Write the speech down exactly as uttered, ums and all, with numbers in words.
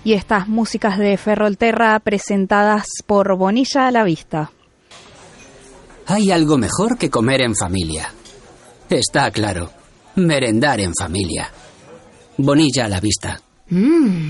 y estas músicas de Ferrolterra presentadas por Bonilla a la vista. Hay algo mejor que comer en familia. Está claro, merendar en familia. Bonilla a la vista. Mmm.